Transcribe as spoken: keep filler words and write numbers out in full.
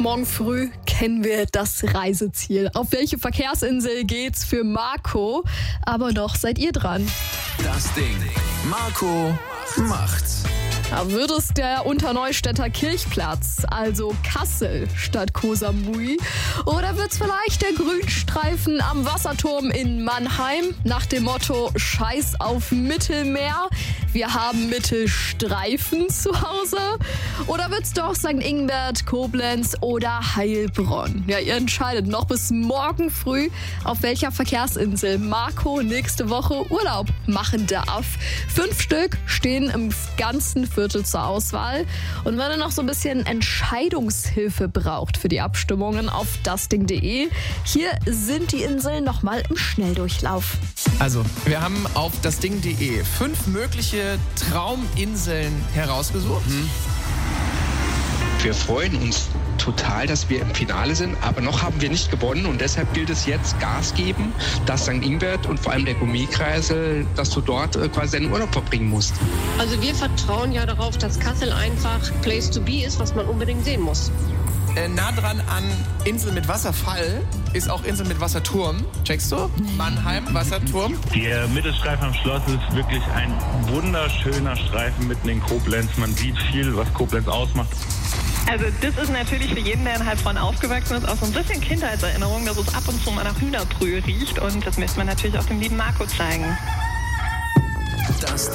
Morgen früh kennen wir das Reiseziel. Auf welche Verkehrsinsel geht's für Marco? Aber noch seid ihr dran. Das Ding. Marco macht's. Da wird es der Unterneustädter Kirchplatz, also Kassel statt Koh Samui? Oder wird's vielleicht der Grünstreifen am Wasserturm in Mannheim nach dem Motto Scheiß auf Mittelmeer? Wir haben Mittelstreifen zu Hause? Oder wird's doch Sankt Ingbert, Koblenz oder Heilbronn? Ja, ihr entscheidet noch bis morgen früh, auf welcher Verkehrsinsel Marco nächste Woche Urlaub machen darf. Fünf Stück stehen im ganzen Viertel zur Auswahl. Und wenn ihr noch so ein bisschen Entscheidungshilfe braucht für die Abstimmungen auf dasding punkt de, hier sind die Inseln nochmal im Schnelldurchlauf. Also, wir haben auf dasding punkt de fünf mögliche Trauminseln herausgesucht. Mhm. Wir freuen uns total, dass wir im Finale sind, aber noch haben wir nicht gewonnen und deshalb gilt es jetzt Gas geben, dass Sankt Ingbert und vor allem der Gourmetkreisel, dass du dort quasi deinen Urlaub verbringen musst. Also wir vertrauen ja darauf, dass Kassel einfach Place to be ist, was man unbedingt sehen muss. Äh, nah dran an Insel mit Wasserfall ist auch Insel mit Wasserturm. Checkst du? Mannheim, Wasserturm. Der Mittelstreifen am Schloss ist wirklich ein wunderschöner Streifen mitten in Koblenz. Man sieht viel, was Koblenz ausmacht. Also das ist natürlich für jeden, der in Heilbronn aufgewachsen ist, auch so ein bisschen Kindheitserinnerung, dass es ab und zu mal nach Hühnerbrühe riecht. Und das möchte man natürlich auch dem lieben Marco zeigen. Das